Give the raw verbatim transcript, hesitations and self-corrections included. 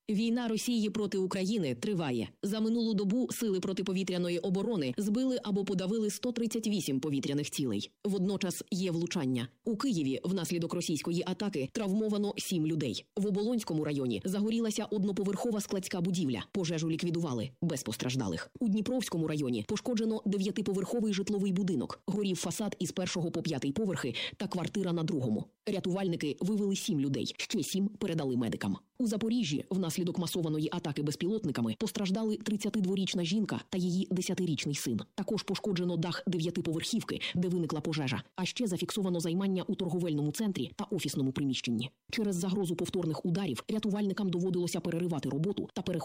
Війна Росії проти України триває. За минулу добу сили протиповітряної оборони збили або подавили сто тридцять вісім повітряних цілей. Водночас є влучання. У Києві внаслідок російської атаки травмовано сім людей. В Оболонському районі загорілася одноповерхова складська будівля. Пожежу ліквідували, без постраждалих. У Дніпровському районі пошкоджено дев'ятиповерховий житловий будинок. Горів фасад із першого по п'ятий поверхи та квартира на другому. Рятувальники вивели сім людей, ще сім передали медикам. У Запоріжжі внаслідок масованої атаки безпілотниками постраждали тридцятидворічна жінка та її десятирічний син. Також пошкоджено дах дев'ятиповерхівки, де виникла пожежа. А ще зафіксовано займання у торговельному центрі та офісному приміщенні. Через загрозу повторних ударів рятувальникам доводилося переривати роботу та переходити